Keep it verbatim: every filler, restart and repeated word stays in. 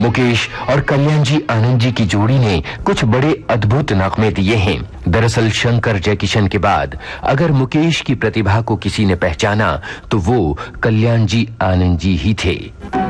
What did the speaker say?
मुकेश और कल्याण जी आनंद जी की जोड़ी ने कुछ बड़े अद्भुत नगमे दिए हैं। दरअसल शंकर जयकिशन के बाद अगर मुकेश की प्रतिभा को किसी ने पहचाना तो वो कल्याण जी आनंद जी ही थे।